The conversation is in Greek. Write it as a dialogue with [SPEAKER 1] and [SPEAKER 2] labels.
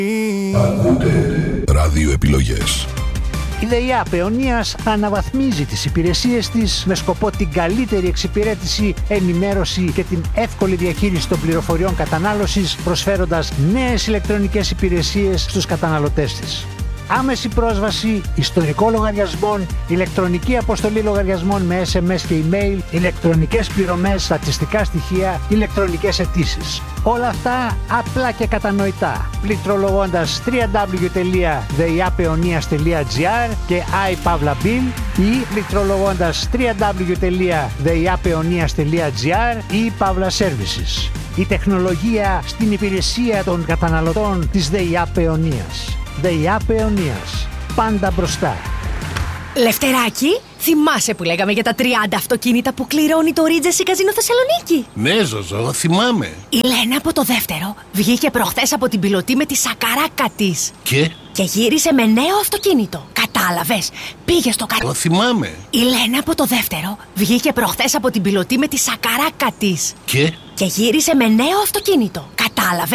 [SPEAKER 1] Ράδιο επιλογές.
[SPEAKER 2] Η ΔΕΙΑ Παιωνίας αναβαθμίζει τις υπηρεσίες της με σκοπό την καλύτερη εξυπηρέτηση, ενημέρωση και την εύκολη διαχείριση των πληροφοριών κατανάλωσης, προσφέροντας νέες ηλεκτρονικές υπηρεσίες στους καταναλωτές της. Άμεση πρόσβαση ιστορικών λογαριασμών, ηλεκτρονική αποστολή λογαριασμών με SMS και email, ηλεκτρονικές πληρωμές, στατιστικά στοιχεία, ηλεκτρονικές αιτήσεις. Όλα αυτά απλά και κατανοητά, πληκτρολογώντας www.deiapeonias.gr και iPavlabil ή πληκτρολογώντας www.deiapeonias.gr ή Pavla Services. Η τεχνολογία στην υπηρεσία των καταναλωτών της ΔΕΙΑ Παιωνίας. ΔΕΙΑ Παιωνίας. Πάντα μπροστά.
[SPEAKER 3] Λευτεράκη, θυμάσαι που λέγαμε για τα 30 αυτοκίνητα που κληρώνει το Regency Casino Θεσσαλονίκη?
[SPEAKER 4] Ναι, Ζωζό, θυμάμαι.
[SPEAKER 3] Η Λένα από το δεύτερο βγήκε προχθές από την πιλωτή με τη σακαράκα της. Και γύρισε με νέο αυτοκίνητο. Κατάλαβες? Πήγε στο
[SPEAKER 4] Το θυμάμαι.
[SPEAKER 3] Η Λένα από το δεύτερο βγήκε προχθές από την πιλωτή με τη σακαράκα της.
[SPEAKER 4] Και
[SPEAKER 3] γύρισε με νέο αυτοκίνητο. Κατάλαβες?